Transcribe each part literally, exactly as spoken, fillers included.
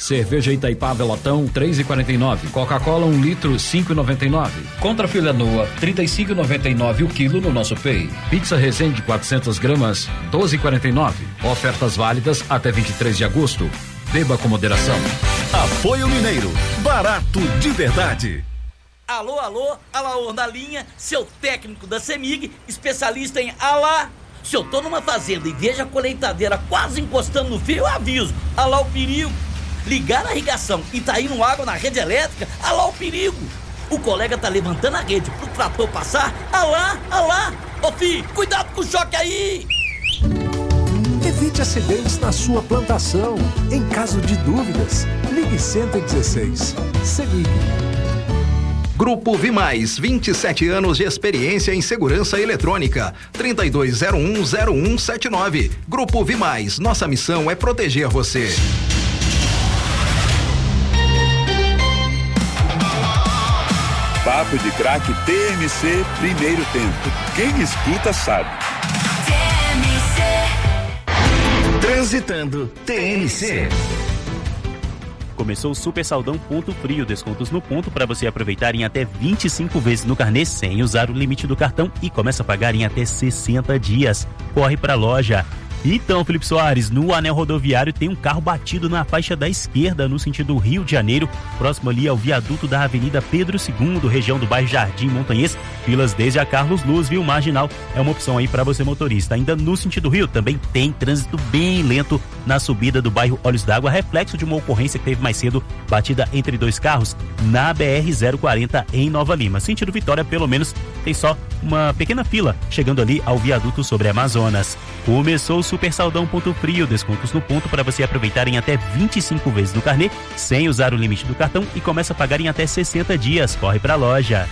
Cerveja Itaipava Lotão, três e quarenta e nove. Coca-Cola, um litro, cinco e noventa e nove. Contra filha nua, trinta e cinco e noventa e nove o quilo no nosso Pay. Pizza Resende, quatrocentas gramas, doze e quarenta e nove. Ofertas válidas até vinte e três de agosto. Beba com moderação. Apoio Mineiro, barato de verdade. Alô, alô, Alaor na linha, seu técnico da CEMIG, especialista em alá. Se eu tô numa fazenda e vejo a colheitadeira quase encostando no fio, eu aviso. Alá o perigo. Ligar a irrigação e tá indo água na rede elétrica, alá o perigo. O colega tá levantando a rede pro trator passar, alá, alá. Ô filho, cuidado com o choque aí. Evite acidentes na sua plantação. Em caso de dúvidas, ligue cento e dezesseis. CEMIG. Grupo Vimais, vinte e sete anos de experiência em segurança eletrônica. trinta e dois zero um zero um sete nove. Grupo Vimais, nossa missão é proteger você. Papo de Craque T M C, primeiro tempo. Quem escuta sabe. T M C. Transitando T M C. Começou o Super Saldão Ponto Frio, descontos no ponto para você aproveitar em até vinte e cinco vezes no carnê sem usar o limite do cartão e começa a pagar em até sessenta dias. Corre para a loja. Então, Felipe Soares, no anel rodoviário tem um carro batido na faixa da esquerda no sentido Rio de Janeiro, próximo ali ao viaduto da Avenida Pedro segundo, região do bairro Jardim Montanhês, filas desde a Carlos Luz, viu? Marginal é uma opção aí para você motorista. Ainda no sentido Rio também tem trânsito bem lento na subida do bairro Olhos d'Água, reflexo de uma ocorrência que teve mais cedo, batida entre dois carros na B R zero quarenta em Nova Lima. Sentido Vitória, pelo menos, tem só uma pequena fila chegando ali ao viaduto sobre Amazonas. Começou o Super Saldão Ponto Frio, descontos no ponto para você aproveitar em até vinte e cinco vezes no carnê, sem usar o limite do cartão e começa a pagar em até sessenta dias. Corre pra loja.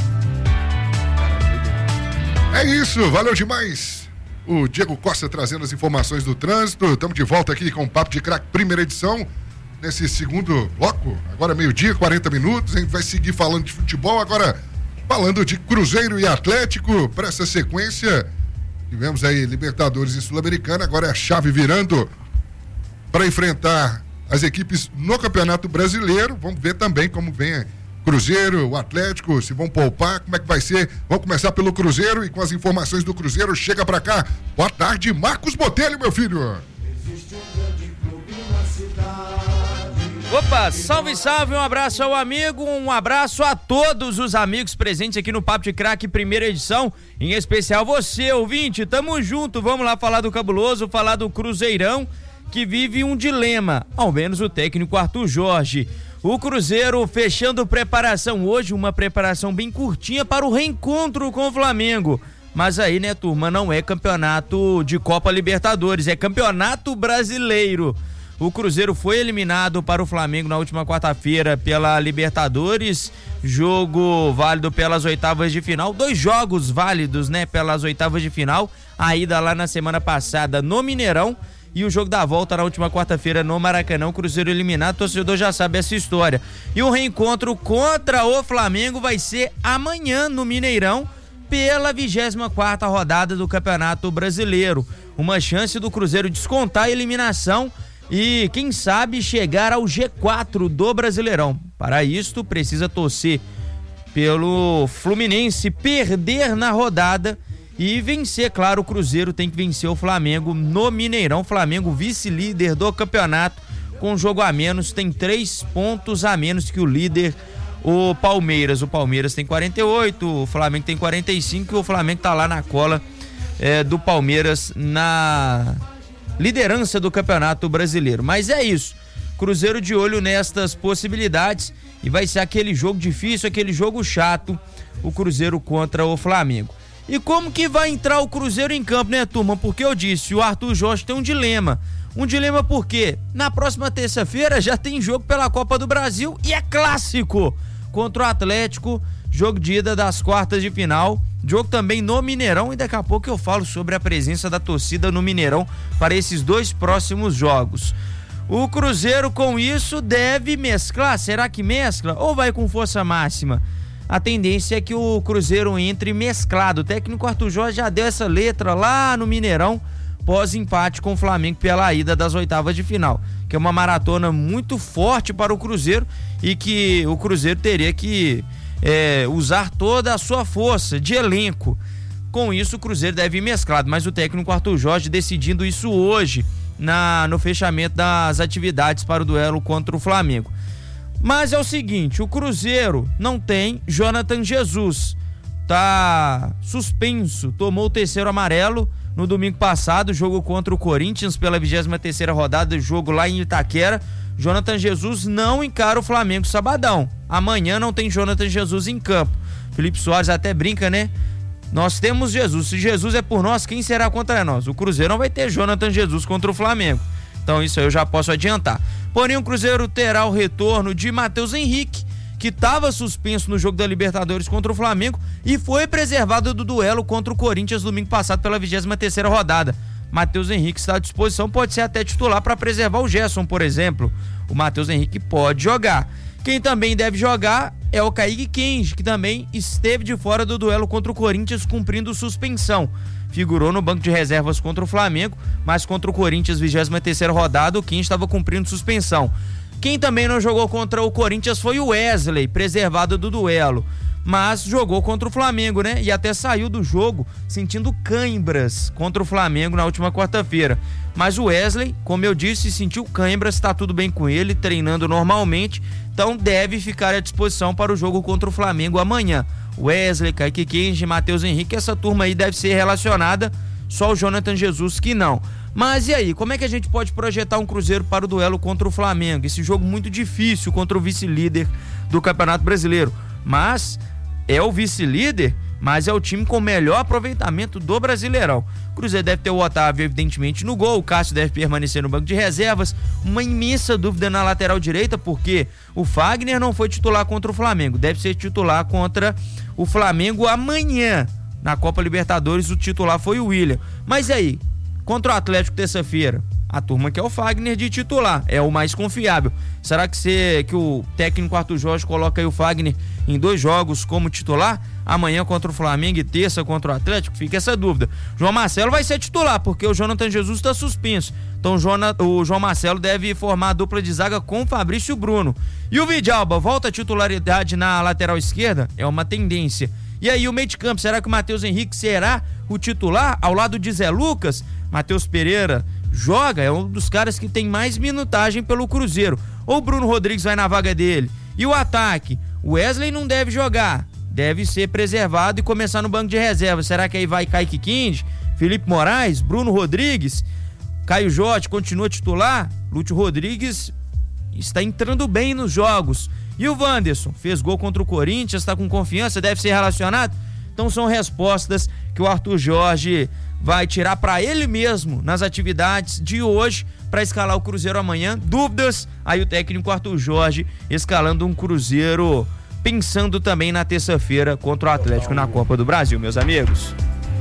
É isso, valeu demais. O Diego Costa trazendo as informações do trânsito. Estamos de volta aqui com o Papo de Craque, primeira edição. Nesse segundo bloco, agora meio-dia, quarenta minutos. A gente vai seguir falando de futebol, agora falando de Cruzeiro e Atlético. Para essa sequência, tivemos aí Libertadores e Sul-Americana, agora é a chave virando para enfrentar as equipes no Campeonato Brasileiro. Vamos ver também como vem Cruzeiro, o Atlético, se vão poupar, como é que vai ser. Vamos começar pelo Cruzeiro e com as informações do Cruzeiro, chega para cá. Boa tarde, Marcos Botelho, meu filho. Opa, salve, salve, um abraço ao amigo, um abraço a todos os amigos presentes aqui no Papo de Craque, primeira edição, em especial você, ouvinte, tamo junto, vamos lá falar do Cabuloso, falar do Cruzeirão, que vive um dilema, ao menos o técnico Arthur Jorge. O Cruzeiro fechando preparação hoje, uma preparação bem curtinha para o reencontro com o Flamengo. Mas aí, né, turma, não é campeonato de Copa Libertadores, é campeonato brasileiro. O Cruzeiro foi eliminado para o Flamengo na última quarta-feira pela Libertadores, jogo válido pelas oitavas de final, dois jogos válidos, né, pelas oitavas de final, a ida lá na semana passada no Mineirão e o jogo da volta na última quarta-feira no Maracanã. O Cruzeiro eliminado, o torcedor já sabe essa história. E o reencontro contra o Flamengo vai ser amanhã no Mineirão, pela vigésima quarta rodada do Campeonato Brasileiro. Uma chance do Cruzeiro descontar a eliminação e, quem sabe, chegar ao G quatro do Brasileirão. Para isto, precisa torcer pelo Fluminense perder na rodada e vencer, claro, o Cruzeiro tem que vencer o Flamengo no Mineirão. Flamengo vice-líder do campeonato, com um jogo a menos, tem três pontos a menos que o líder, o Palmeiras. O Palmeiras tem quarenta e oito, o Flamengo tem quarenta e cinco e o Flamengo tá lá na cola é, do Palmeiras na liderança do Campeonato Brasileiro. Mas é isso, Cruzeiro de olho nestas possibilidades e vai ser aquele jogo difícil, aquele jogo chato, o Cruzeiro contra o Flamengo. E como que vai entrar o Cruzeiro em campo, né, turma? Porque eu disse, o Arthur Jorge tem um dilema. Um dilema por quê? Na próxima terça-feira já tem jogo pela Copa do Brasil e é clássico contra o Atlético, jogo de ida das quartas de final, jogo também no Mineirão, e daqui a pouco eu falo sobre a presença da torcida no Mineirão para esses dois próximos jogos. O Cruzeiro com isso deve mesclar, será que mescla ou vai com força máxima? A tendência é que o Cruzeiro entre mesclado. O técnico Arthur Jorge já deu essa letra lá no Mineirão, pós-empate com o Flamengo pela ida das oitavas de final, que é uma maratona muito forte para o Cruzeiro e que o Cruzeiro teria que é, usar toda a sua força de elenco. Com isso, o Cruzeiro deve ir mesclado, mas o técnico Arthur Jorge decidindo isso hoje na, no fechamento das atividades para o duelo contra o Flamengo. Mas é o seguinte, o Cruzeiro não tem Jonathan Jesus, tá suspenso, tomou o terceiro amarelo no domingo passado, jogo contra o Corinthians pela vigésima terceira rodada, jogo lá em Itaquera. Jonathan Jesus não encara o Flamengo sabadão. Amanhã não tem Jonathan Jesus em campo. Felipe Soares até brinca, né? Nós temos Jesus. Se Jesus é por nós, quem será contra nós? O Cruzeiro não vai ter Jonathan Jesus contra o Flamengo. Então isso aí eu já posso adiantar. Porém, o Cruzeiro terá o retorno de Matheus Henrique, que estava suspenso no jogo da Libertadores contra o Flamengo e foi preservado do duelo contra o Corinthians domingo passado pela vigésima terceira rodada. Matheus Henrique está à disposição, pode ser até titular para preservar o Gerson, por exemplo. O Matheus Henrique pode jogar. Quem também deve jogar é o Kaique Kenji, que também esteve de fora do duelo contra o Corinthians cumprindo suspensão. Figurou no banco de reservas contra o Flamengo, mas contra o Corinthians, vigésima terceira rodada, o Kenji estava cumprindo suspensão. Quem também não jogou contra o Corinthians foi o Wesley, preservado do duelo, mas jogou contra o Flamengo, né? E até saiu do jogo sentindo cãibras contra o Flamengo na última quarta-feira. Mas o Wesley, como eu disse, sentiu cãibras, está tudo bem com ele, treinando normalmente, então deve ficar à disposição para o jogo contra o Flamengo amanhã. Wesley, Kaique Kenji, Matheus Henrique, essa turma aí deve ser relacionada, só o Jonathan Jesus que não. Mas e aí, como é que a gente pode projetar um Cruzeiro para o duelo contra o Flamengo? Esse jogo muito difícil contra o vice-líder do Campeonato Brasileiro. Mas é o vice-líder, mas é o time com o melhor aproveitamento do Brasileirão. O Cruzeiro deve ter o Otávio, evidentemente, no gol, o Cássio deve permanecer no banco de reservas. Uma imensa dúvida na lateral direita, porque o Fagner não foi titular contra o Flamengo, deve ser titular contra o Flamengo amanhã. Na Copa Libertadores, o titular foi o William. Mas e aí? Contra o Atlético terça-feira, a turma quer o Fagner de titular, é o mais confiável. Será que, cê, que o técnico Arthur Jorge coloca aí o Fagner em dois jogos como titular? Amanhã contra o Flamengo e terça contra o Atlético? Fica essa dúvida. João Marcelo vai ser titular, porque o Jonathan Jesus está suspenso. Então o João Marcelo deve formar a dupla de zaga com o Fabrício Bruno. E o Vidalba volta à titularidade na lateral esquerda? É uma tendência. E aí o meio de campo, será que o Matheus Henrique será o titular ao lado de Zé Lucas? Matheus Pereira joga, é um dos caras que tem mais minutagem pelo Cruzeiro. Ou o Bruno Rodrigues vai na vaga dele? E o ataque? O Wesley não deve jogar, deve ser preservado e começar no banco de reserva. Será que aí vai Kaique Kenji, Felipe Moraes, Bruno Rodrigues, Caio Jorge continua titular? Lúcio Rodrigues está entrando bem nos jogos. E o Wanderson fez gol contra o Corinthians, está com confiança, deve ser relacionado? Então são respostas que o Arthur Jorge vai tirar para ele mesmo nas atividades de hoje para escalar o Cruzeiro amanhã. Dúvidas? Aí o técnico Arthur Jorge escalando um Cruzeiro pensando também na terça-feira contra o Atlético na Copa do Brasil, meus amigos.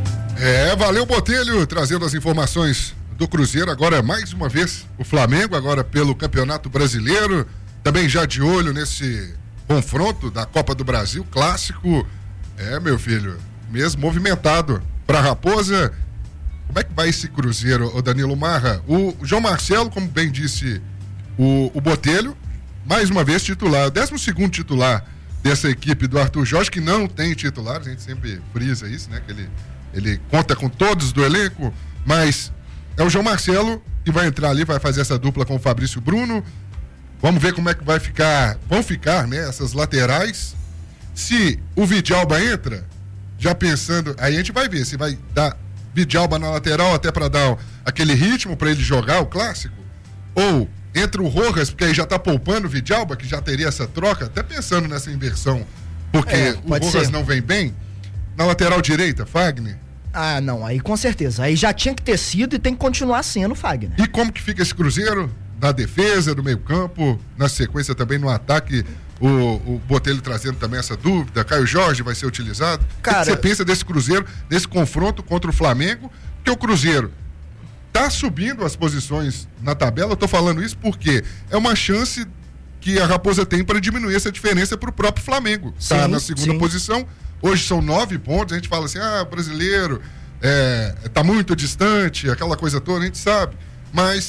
É, valeu, Botelho, trazendo as informações do Cruzeiro. Agora mais uma vez o Flamengo, agora pelo Campeonato Brasileiro, também já de olho nesse confronto da Copa do Brasil, clássico. É, meu filho, mesmo movimentado pra Raposa. Como é que vai esse Cruzeiro, o Danilo Marra? O João Marcelo, como bem disse o, o Botelho, mais uma vez titular, o décimo segundo titular dessa equipe do Arthur Jorge, que não tem titular, a gente sempre frisa isso, né? Que ele, ele conta com todos do elenco, mas é o João Marcelo que vai entrar ali, vai fazer essa dupla com o Fabrício Bruno. Vamos ver como é que vai ficar, vão ficar, né, essas laterais. Se o Vidalba entra, já pensando, aí a gente vai ver se vai dar Vidalba na lateral até para dar aquele ritmo para ele jogar o clássico, ou entra o Rojas, porque aí já tá poupando o Vidalba, que já teria essa troca, até pensando nessa inversão, porque é, o Rojas ser. não vem bem. Na lateral direita, Fagner. Ah, não, aí com certeza, aí já tinha que ter sido e tem que continuar sendo o Fagner. E como que fica esse Cruzeiro? Na defesa, no meio campo, na sequência também no ataque, o, o Botelho trazendo também essa dúvida, Caio Jorge vai ser utilizado. Cara, o que você pensa desse Cruzeiro, desse confronto contra o Flamengo, que o Cruzeiro tá subindo as posições na tabela? Eu tô falando isso porque é uma chance que a Raposa tem para diminuir essa diferença pro próprio Flamengo. Sim, tá na segunda sim. posição, hoje são nove pontos, a gente fala assim, ah, brasileiro, é, tá muito distante, aquela coisa toda, a gente sabe, mas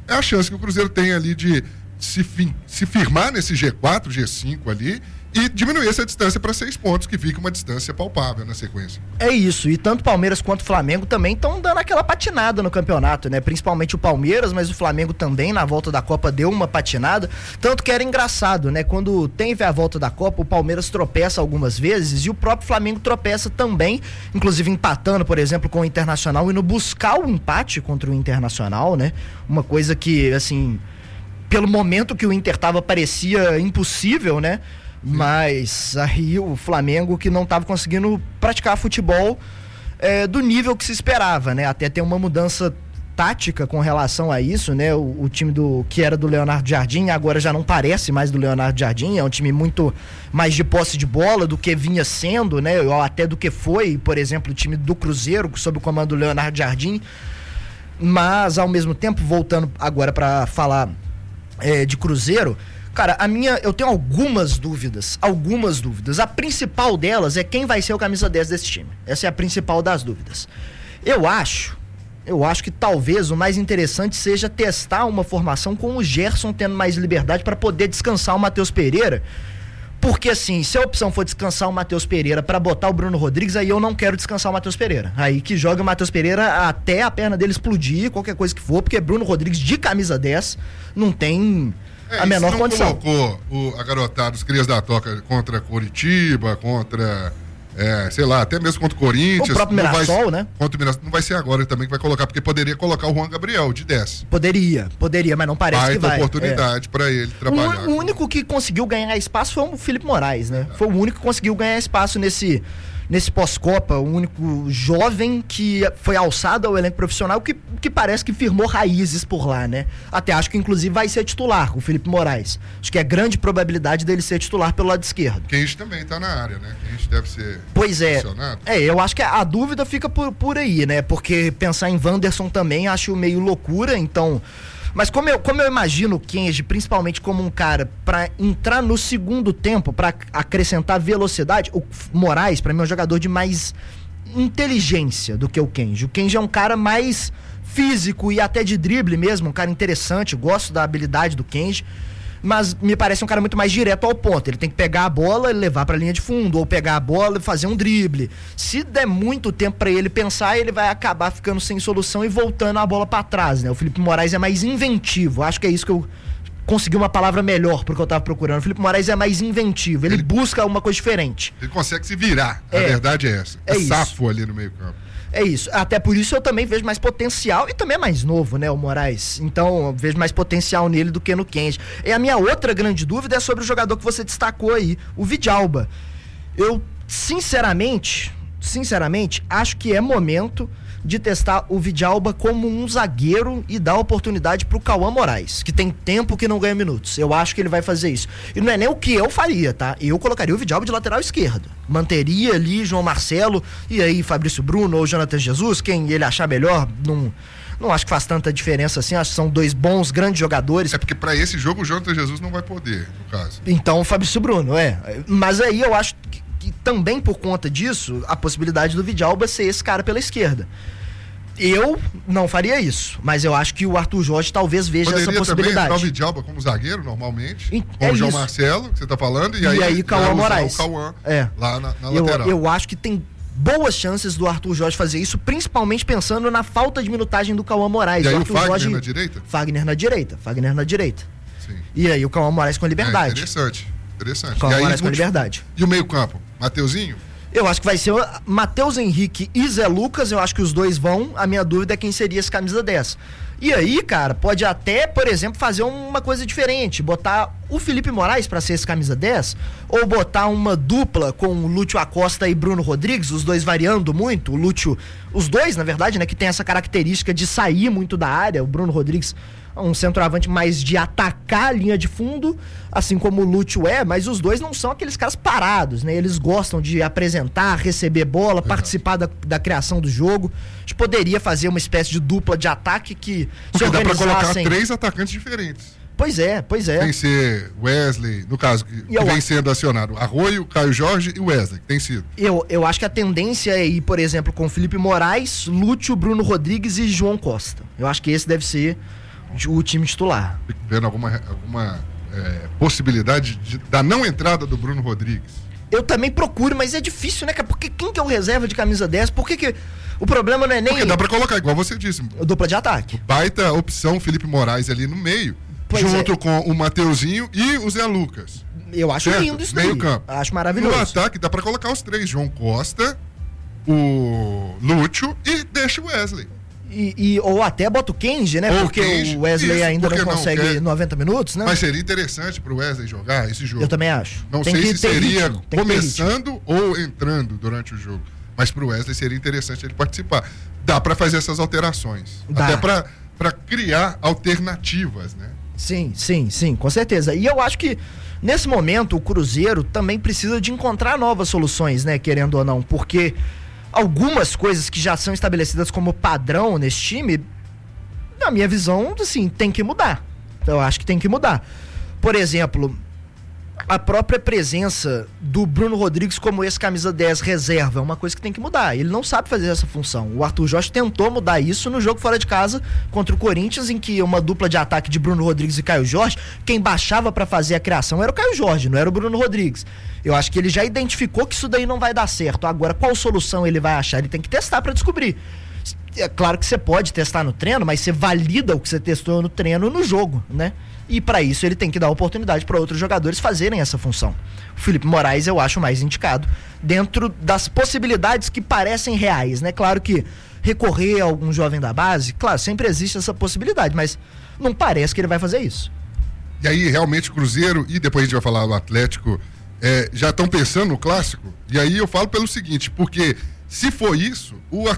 é a chance que o Cruzeiro tem ali de se, fi, se firmar nesse G quatro, G cinco ali e diminuir essa distância para seis pontos, que fica uma distância palpável na sequência. É isso, e tanto Palmeiras quanto Flamengo também estão dando aquela patinada no campeonato, né? Principalmente o Palmeiras, mas o Flamengo também na volta da Copa deu uma patinada, tanto que era engraçado, né? Quando teve a volta da Copa, o Palmeiras tropeça algumas vezes e o próprio Flamengo tropeça também, inclusive empatando, por exemplo, com o Internacional, indo buscar o empate contra o Internacional, né? Uma coisa que, assim, pelo momento que o Inter tava, parecia impossível, né? Mas aí o Flamengo que não estava conseguindo praticar futebol é, do nível que se esperava, né? Até ter uma mudança tática com relação a isso, né? O, o time do que era do Leonardo Jardim agora já não parece mais do Leonardo Jardim, é um time muito mais de posse de bola do que vinha sendo, né? Ou até do que foi, por exemplo, o time do Cruzeiro sob o comando do Leonardo Jardim. Mas ao mesmo tempo, voltando agora para falar é, de Cruzeiro, cara, a minha, eu tenho algumas dúvidas, algumas dúvidas. A principal delas é quem vai ser o camisa dez desse time. Essa é a principal das dúvidas. Eu acho, eu acho que talvez o mais interessante seja testar uma formação com o Gerson tendo mais liberdade para poder descansar o Matheus Pereira. Porque assim, se a opção for descansar o Matheus Pereira para botar o Bruno Rodrigues, aí eu não quero descansar o Matheus Pereira. Aí que joga o Matheus Pereira até a perna dele explodir, qualquer coisa que for, porque Bruno Rodrigues de camisa dez não tem... É, a menor não condição. Colocou o, a garotada, os crias da Toca contra Coritiba, contra, é, sei lá, até mesmo contra o Corinthians. O próprio Mirassol, vai, né? Contra o Mirassol, não vai ser agora também que vai colocar, porque poderia colocar o Juan Gabriel, de dez. Poderia, poderia, mas não parece vai que vai. Oportunidade é. para ele trabalhar. O, o único que conseguiu ganhar espaço foi o Felipe Moraes, né? Foi o único que conseguiu ganhar espaço nesse... nesse pós-Copa, o único jovem que foi alçado ao elenco profissional, que, que parece que firmou raízes por lá, né? Até acho que inclusive vai ser titular, o Felipe Moraes. Acho que é grande probabilidade dele ser titular pelo lado esquerdo. Kenji também tá na área, né? Kenji deve ser Pois é, é, eu acho que a dúvida fica por, por aí, né? Porque pensar em Wanderson também acho meio loucura, então... Mas como eu, como eu imagino o Kenji, principalmente como um cara pra entrar no segundo tempo, pra acrescentar velocidade, o Moraes, pra mim, é um jogador de mais inteligência do que o Kenji. O Kenji é um cara mais físico e até de drible mesmo, um cara interessante, gosto da habilidade do Kenji, mas me parece um cara muito mais direto ao ponto. Ele tem que pegar a bola e levar pra linha de fundo, ou pegar a bola e fazer um drible. Se der muito tempo pra ele pensar, ele vai acabar ficando sem solução e voltando a bola pra trás, né? O Felipe Moraes é mais inventivo, acho que é isso que eu consegui uma palavra melhor pro que eu tava procurando. O Felipe Moraes é mais inventivo, ele, ele busca uma coisa diferente. Ele consegue se virar, é, a verdade é essa. É, é safo ali no meio campo. É isso, até por isso eu também vejo mais potencial, e também é mais novo, né, o Moraes, então eu vejo mais potencial nele do que no Kenji. E a minha outra grande dúvida é sobre o jogador que você destacou aí, o Vidalba. Eu, sinceramente, sinceramente, acho que é momento de testar o Vidalba como um zagueiro e dar oportunidade pro Cauã Moraes, que tem tempo que não ganha minutos. Eu acho que ele vai fazer isso. E não é nem o que eu faria, tá? Eu colocaria o Vidalba de lateral esquerdo. Manteria ali João Marcelo e aí Fabrício Bruno ou Jonathan Jesus, quem ele achar melhor, não... Não acho que faz tanta diferença assim, acho que são dois bons, grandes jogadores. É porque pra esse jogo o Jonathan Jesus não vai poder, no caso. Então o Fabrício Bruno, é. Mas aí eu acho que, que também por conta disso, a possibilidade do Vidalba ser esse cara pela esquerda. Eu não faria isso, mas eu acho que o Arthur Jorge talvez veja Poderia essa possibilidade. Poderia também entrar o Vidalba como zagueiro, normalmente, e, com é o João isso. Marcelo, que você tá falando, e, e aí, aí Cauã Moraes. O Cauã é. lá na, na eu, lateral. Eu acho que tem boas chances do Arthur Jorge fazer isso, principalmente pensando na falta de minutagem do Cauã Moraes. E aí o, o Arthur Fagner Jorge, na direita? Fagner na direita, Fagner na direita. Sim. E aí o Cauã Moraes com liberdade. É interessante, interessante. Cauã e aí, Moraes com muito... liberdade. E o meio campo? Mateuzinho? Eu acho que vai ser Matheus Henrique e Zé Lucas, eu acho que os dois vão. A minha dúvida é quem seria esse camisa dez. E aí, cara, pode até, por exemplo, fazer uma coisa diferente, botar o Felipe Moraes pra ser esse camisa dez, ou botar uma dupla com o Lúcio Acosta e Bruno Rodrigues, os dois variando muito, o Lúcio, os dois, na verdade, né, que tem essa característica de sair muito da área, o Bruno Rodrigues um centroavante mais de atacar a linha de fundo, assim como o Lúcio é, mas os dois não são aqueles caras parados, né? Eles gostam de apresentar, receber bola, é. participar da, da criação do jogo. A gente poderia fazer uma espécie de dupla de ataque que Porque se dá pra colocar sem... três atacantes diferentes. Pois é, pois é. Tem que ser Wesley, no caso, que, que vem sendo acionado. Arroio, Caio Jorge e Wesley, que tem sido. Eu, eu acho que a tendência é ir, por exemplo, com Felipe Moraes, Lúcio, Bruno Rodrigues e João Costa. Eu acho que esse deve ser o time titular. Fico vendo alguma, alguma é, possibilidade de, da não entrada do Bruno Rodrigues. Eu também procuro, mas é difícil, né, cara? Porque quem que é o reserva de camisa dez? Por que que... O problema não é nem... Porque dá pra colocar, igual você disse. Dupla de ataque. Baita opção, Felipe Moraes ali no meio. Pois junto é. com o Mateuzinho e o Zé Lucas. Eu acho certo? lindo isso daí. Meio campo. Acho maravilhoso. No ataque dá pra colocar os três. João Costa, o Lúcio e deixa o Wesley. E, e, ou até bota o Kenji, né? Ou porque Kenji, o Wesley isso, ainda não consegue não, quer... noventa minutos, né? Mas seria interessante pro Wesley jogar esse jogo. Eu também acho. Não tem sei que se seria ritmo, começando ou entrando durante o jogo. Mas pro Wesley seria interessante ele participar. Dá pra fazer essas alterações. Dá. Até pra, pra criar alternativas, né? Sim, sim, sim, com certeza. E eu acho que nesse momento o Cruzeiro também precisa de encontrar novas soluções, né? Querendo ou não, porque algumas coisas que já são estabelecidas como padrão nesse time, na minha visão, assim, tem que mudar. Eu acho que tem que mudar. Por exemplo, a própria presença do Bruno Rodrigues como ex-camisa dez reserva é uma coisa que tem que mudar. Ele não sabe fazer essa função. O Arthur Jorge tentou mudar isso no jogo fora de casa contra o Corinthians, em que uma dupla de ataque de Bruno Rodrigues e Caio Jorge, quem baixava pra fazer a criação era o Caio Jorge, não era o Bruno Rodrigues. Eu acho que ele já identificou que isso daí não vai dar certo. Agora, qual solução ele vai achar? Ele tem que testar pra descobrir. É claro que você pode testar no treino, mas você valida o que você testou no treino no jogo, né? E para isso ele tem que dar oportunidade para outros jogadores fazerem essa função. O Felipe Moraes eu acho mais indicado dentro das possibilidades que parecem reais, né? Claro que recorrer a algum jovem da base, claro, sempre existe essa possibilidade, mas não parece que ele vai fazer isso. E aí realmente o Cruzeiro, e depois a gente vai falar do Atlético, é, já estão pensando no clássico? E aí eu falo pelo seguinte, porque se for isso, o